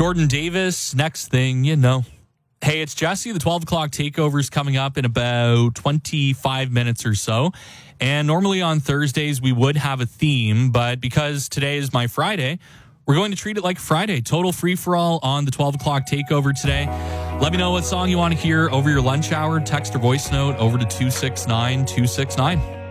Jordan Davis, next thing you know. Hey, it's Jesse. The 12 o'clock takeover is coming up in about 25 minutes or so. And normally on Thursdays, we would have a theme, but because today is my Friday, we're going to treat it like Friday. Total free-for-all on the 12 o'clock takeover today. Let me know what song you want to hear over your lunch hour. Text or voice note over to 269-269.